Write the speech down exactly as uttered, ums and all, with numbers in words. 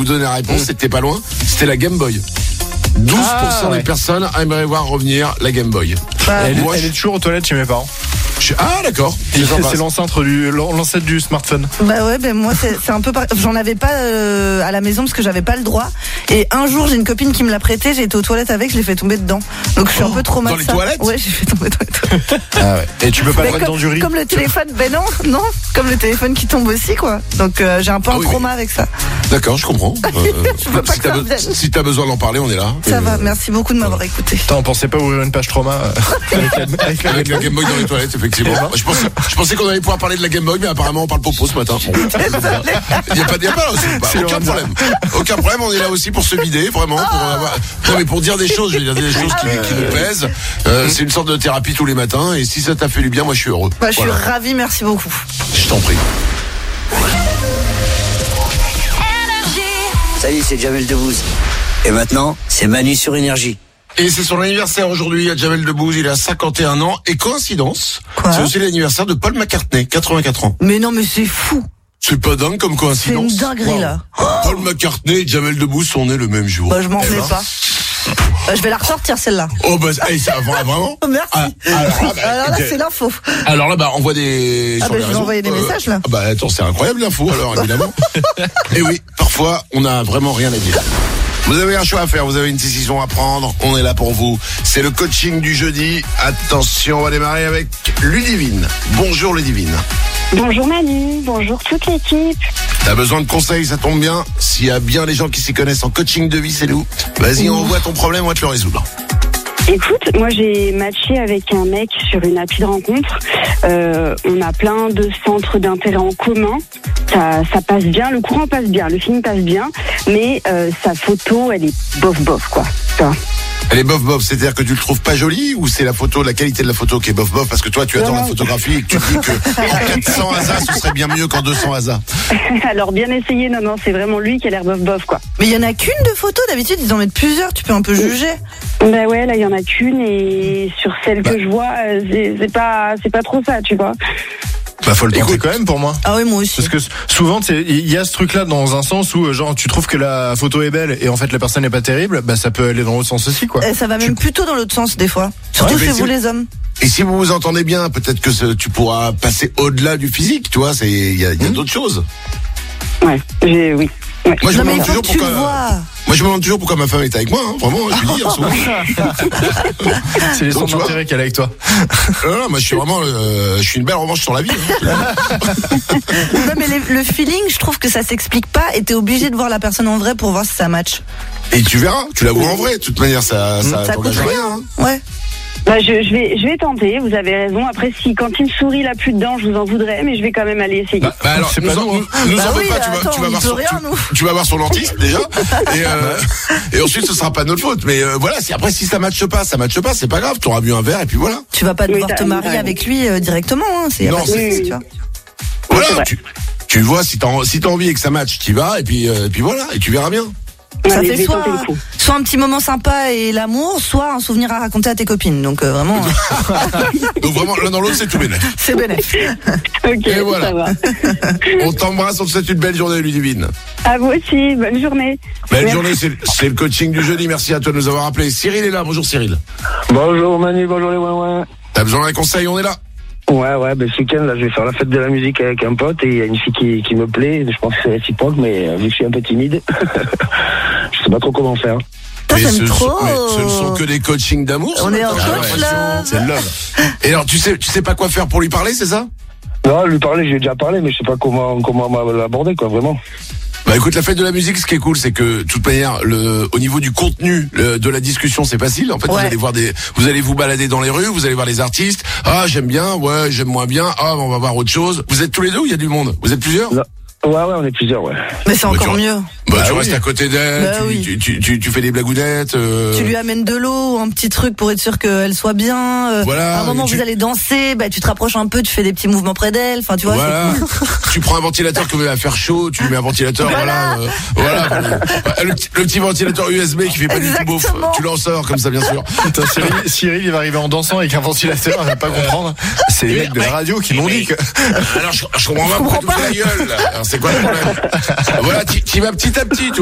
vous donner la réponse, mmh. c'était pas loin, c'était la Game Boy. douze pour cent ah, ouais. des personnes aimeraient voir revenir la Game Boy. Bah, elle, Moi, elle est toujours aux toilettes chez mes parents. Je... Ah d'accord. C'est, c'est l'ancêtre du, l'ancêtre du smartphone. Bah ouais, ben moi c'est, c'est un peu par... j'en avais pas euh, à la maison parce que j'avais pas le droit. Et un jour j'ai une copine qui me l'a prêté, j'ai été aux toilettes avec, je l'ai fait tomber dedans. Donc je suis oh, un peu traumatisée. Dans les toilettes ? Ouais, j'ai fait tomber dans les toilettes. Ah ouais. Et tu peux pas le mettre comme, dans du riz. Comme le téléphone, ben non, non, comme le téléphone qui tombe aussi quoi. Donc euh, j'ai un peu ah, un oui, trauma mais... avec ça. D'accord, je comprends. Euh, je veux pas si, que t'as be- si t'as besoin d'en parler, on est là. Ça euh, va, merci beaucoup de m'avoir voilà. écouté. Attends, on pensait pas ouvrir une page trauma avec la, avec la, avec la Game Boy dans les toilettes, effectivement. Je pensais, je pensais qu'on allait pouvoir parler de la Game Boy, mais apparemment on parle popo ce matin. Bon, il n'y a pas, il y a pas aussi, bah, aucun problème. Aucun problème, on est là aussi pour se vider, vraiment. Pour avoir, non, mais pour dire des choses, je veux dire des choses qui, qui nous plaisent. Euh, c'est une sorte de thérapie tous les matins, et si ça t'a fait du bien, moi je suis heureux. Bah, je voilà. suis ravie, merci beaucoup. Je t'en prie. Salut, c'est Jamel Debbouze. Et maintenant, c'est Manu sur Énergie. Et c'est son anniversaire aujourd'hui à Jamel Debbouze, il a cinquante et un ans. Et coïncidence, Quoi c'est aussi l'anniversaire de Paul McCartney, quatre-vingt-quatre ans. Mais non, mais c'est fou. C'est pas dingue comme coïncidence. C'est une dinguerie, wow. là. Paul McCartney et Jamel Debbouze sont nés le même jour. Bah, je m'en eh mets ben. pas. Bah, je vais la ressortir celle-là. Oh bah hey, ça va vraiment. Merci. Ah, alors, là, bah, alors là, c'est l'info. Alors là, bah envoie des. Ah sur bah, les je vais réseaux. envoyer des euh, messages là. Bah attends, c'est incroyable l'info alors évidemment. Et oui, parfois on a vraiment rien à dire. Vous avez un choix à faire, vous avez une décision à prendre, on est là pour vous. C'est le coaching du jeudi. Attention, on va démarrer avec Ludivine. Bonjour Ludivine. Bonjour Manu, bonjour toute l'équipe. T'as besoin de conseils, ça tombe bien. S'il y a bien les gens qui s'y connaissent en coaching de vie, c'est nous. Vas-y, on voit ton problème, on va te le résoudre. Écoute, moi j'ai matché avec un mec sur une appli de rencontre. Euh, on a plein de centres d'intérêt en commun. Ça, ça passe bien, le courant passe bien, le film passe bien, mais euh, sa photo, elle est bof bof quoi. Ça. Elle est bof bof, c'est-à-dire que tu le trouves pas jolie ou c'est la photo, la qualité de la photo qui est bof bof parce que toi tu attends non. la photographie et que tu dis que en quatre cents A S A ce serait bien mieux qu'en deux cents A S A. Alors bien essayé, non non, c'est vraiment lui qui a l'air bof bof quoi. Mais il y en a qu'une de photo, d'habitude ils en mettent plusieurs, tu peux un peu juger. Bah ouais, là il y en a qu'une et sur celle bah. que je vois, c'est, c'est pas c'est pas trop ça, tu vois. Bah faut le tenter quand même pour moi. Ah oui moi aussi. Parce que souvent il y a ce truc là dans un sens où genre tu trouves que la photo est belle et en fait la personne n'est pas terrible, bah ça peut aller dans l'autre sens aussi quoi. Et ça va même tu... plutôt dans l'autre sens des fois. Surtout ouais, chez si vous les hommes. Et si vous vous entendez bien, peut-être que ce, tu pourras passer au-delà du physique, tu vois, c'est il y a, y a mmh. d'autres choses. Ouais, j'ai oui. Ouais. Moi je non, me demande toujours pourquoi. Moi je me demande toujours pourquoi ma femme est avec moi, hein. Vraiment, je lui dis en ce moment. C'est les centres d'intérêt qu'elle a avec toi. Non, non, moi je suis vraiment, euh, je suis une belle revanche sur la vie. Hein. Non mais le, le feeling, je trouve que ça s'explique pas et t'es obligé de voir la personne en vrai pour voir si ça match. Et tu verras, tu la vois en vrai, de toute manière ça, ça, ça coûte rien. rien hein. Ouais. Bah je, je vais je vais tenter, vous avez raison. Après si quand il me sourit là plus dedans, je vous en voudrais, mais je vais quand même aller essayer. Bah, bah alors c'est pas nous, nous, nous bah en oui, pas, tu, attends, vas, tu, vas voir son, rien, tu, tu vas voir son dentiste déjà, et, euh, et ensuite ce sera pas notre faute. Mais euh, voilà, si après si ça matche pas, ça matche pas, c'est pas grave, tu auras bu un verre et puis voilà. Tu vas pas devoir oui, te marier avec lui euh, directement, hein, c'est non, pas c'est, de souci, tu vois. Voilà, tu, tu vois si t'as si t'as envie et que ça matche, tu y vas et puis euh, et puis voilà, et tu verras bien. Ça Allez, fait soit, soit un petit moment sympa et l'amour, soit un souvenir à raconter à tes copines. Donc euh, vraiment. Donc vraiment l'un dans l'autre c'est tout bénef. C'est bénef. Ok. Et voilà. Ça va. On t'embrasse, on te souhaite une belle journée, Ludivine. À vous aussi, bonne journée. Belle Merci. journée, c'est, c'est le coaching du jeudi. Merci à toi de nous avoir appelés. Cyril est là. Bonjour Cyril. Bonjour Manu, bonjour les ouin-ouin. T'as besoin d'un conseil, on est là. Ouais, ouais, ben ce week-end, là, je vais faire la fête de la musique avec un pote et il y a une fille qui, qui me plaît. Je pense que c'est réciproque, mais euh, vu que je suis un peu timide, je sais pas trop comment faire. Toi, mais, ce trop. Sont, mais ce ne sont que des coachings d'amour. On est en coach, ah ouais, là. C'est le love. Et alors, tu sais, tu sais pas quoi faire pour lui parler, c'est ça? Non, lui parler, j'ai déjà parlé, mais je sais pas comment, comment l'aborder, quoi, vraiment. Bah écoute, la fête de la musique, ce qui est cool, c'est que de toute manière, le, au niveau du contenu le, de la discussion, c'est facile. En fait, ouais. vous allez voir des, vous allez vous balader dans les rues, vous allez voir les artistes. Ah, j'aime bien, ouais, j'aime moins bien. Ah, on va voir autre chose. Vous êtes tous les deux ou il y a du monde? Vous êtes plusieurs? Non. Ouais, ouais, on est plusieurs, ouais. Mais c'est encore bah, mieux. Bah, bah tu oui. restes à côté d'elle, bah tu, oui. tu, tu, tu, tu fais des blagounettes. Euh... Tu lui amènes de l'eau, un petit truc pour être sûr qu'elle soit bien. Euh, voilà, à un moment, tu... vous allez danser, bah, tu te rapproches un peu, tu fais des petits mouvements près d'elle. Enfin, tu vois, voilà. c'est cool. Tu prends un ventilateur qui va faire chaud, tu lui mets un ventilateur, voilà. Voilà. Euh, voilà. Le, le petit ventilateur U S B qui fait pas Exactement. du tout beauf. Tu l'en sors comme ça, bien sûr. Attends, Cyril, Cyril, il va arriver en dansant avec un ventilateur, il va pas comprendre. C'est les mecs de la radio qui m'ont dit que. Alors, je, je comprends pas pourquoi tu fais la gueule, là. Alors, c'est quoi le problème? Voilà, tu vas petit à petit, tu